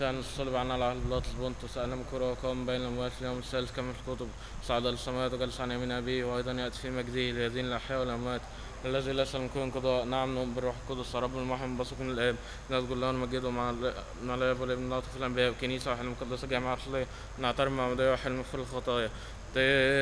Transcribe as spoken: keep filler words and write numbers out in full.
كان الصلب عنا على بلاط البنطس أعلم كرة وقام بين الأموات في اليوم الثالث كما في الكتب صعد للسماوات وجلس عن يمين أبيه وأيضا يأتي في مجده ليدين الأحياء والأموات الذي ليس لكم قضاء. نعم نؤمن بالروح القدس رب المحيي المنبثق من الآب نسجد له ونمجده مع ال- مع الآب والابن والروح في الأنبياء والكنيسة والحل المقدسة جامعة أصلية نعترف مع مضيع وحل مغفر الخطايا.